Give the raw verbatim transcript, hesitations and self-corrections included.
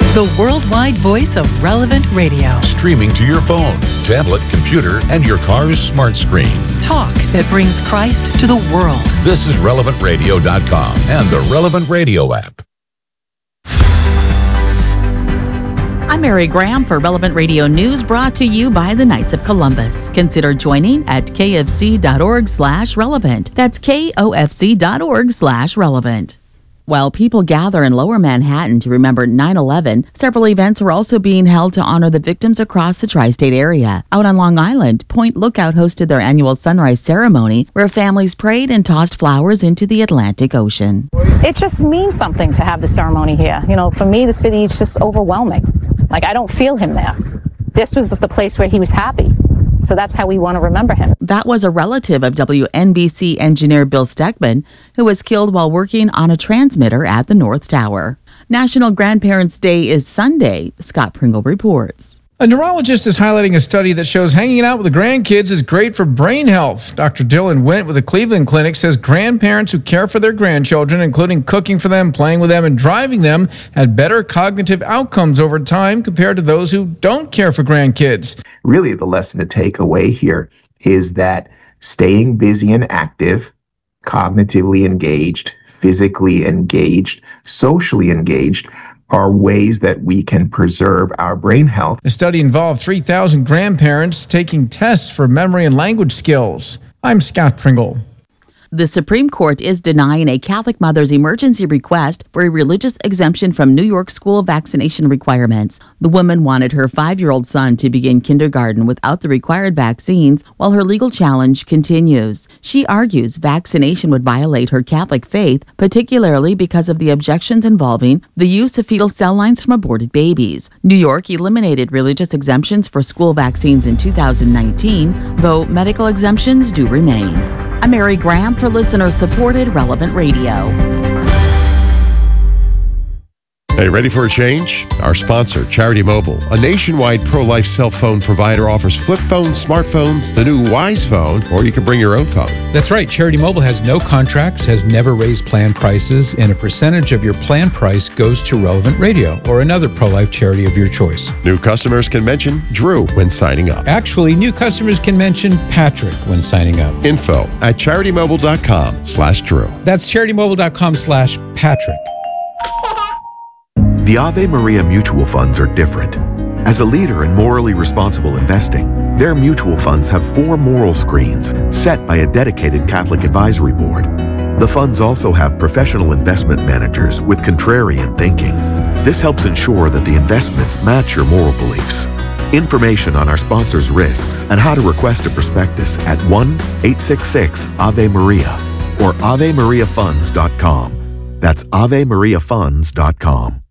The worldwide voice of Relevant Radio. Streaming to your phone, tablet, computer, and your car's smart screen. Talk that brings Christ to the world. This is relevant radio dot com and the Relevant Radio app. I'm Mary Graham for Relevant Radio News, brought to you by the Knights of Columbus. Consider joining at k f c dot org slash relevant. That's k o f c dot org slash relevant. While people gather in Lower Manhattan to remember nine eleven, several events are also being held to honor the victims across the tri-state area. Out on Long Island, Point Lookout hosted their annual sunrise ceremony, where families prayed and tossed flowers into the Atlantic Ocean. It just means something to have the ceremony here. You know, for me, the city is just overwhelming. Like, I don't feel him there. This was the place where he was happy. So that's how we want to remember him. That was a relative of W N B C engineer Bill Steckman, who was killed while working on a transmitter at the North Tower. National Grandparents' Day is Sunday. Scott Pringle reports. A neurologist is highlighting a study that shows hanging out with the grandkids is great for brain health. Doctor Dylan Wint with the Cleveland Clinic says grandparents who care for their grandchildren, including cooking for them, playing with them, and driving them, had better cognitive outcomes over time compared to those who don't care for grandkids. Really, the lesson to take away here is that staying busy and active, cognitively engaged, physically engaged, socially engaged, are ways that we can preserve our brain health. The study involved three thousand grandparents taking tests for memory and language skills. I'm Scott Pringle. The Supreme Court is denying a Catholic mother's emergency request for a religious exemption from New York school vaccination requirements. The woman wanted her five-year-old son to begin kindergarten without the required vaccines, while her legal challenge continues. She argues vaccination would violate her Catholic faith, particularly because of the objections involving the use of fetal cell lines from aborted babies. New York eliminated religious exemptions for school vaccines in two thousand nineteen, though medical exemptions do remain. I'm Mary Graham for listener-supported Relevant Radio. Hey, ready for a change? Our sponsor, Charity Mobile, a nationwide pro-life cell phone provider, offers flip phones, smartphones, the new Wise phone, or you can bring your own phone. That's right. Charity Mobile has no contracts, has never raised plan prices, and a percentage of your plan price goes to Relevant Radio or another pro-life charity of your choice. New customers can mention Drew when signing up. Actually, new customers can mention Patrick when signing up. Info at charitymobile.com slash Drew. That's charitymobile.com slash Patrick. The Ave Maria mutual funds are different. As a leader in morally responsible investing, their mutual funds have four moral screens set by a dedicated Catholic advisory board. The funds also have professional investment managers with contrarian thinking. This helps ensure that the investments match your moral beliefs. Information on our sponsors' risks and how to request a prospectus at one eight six six Ave Maria or ave maria funds dot com. That's ave maria funds dot com.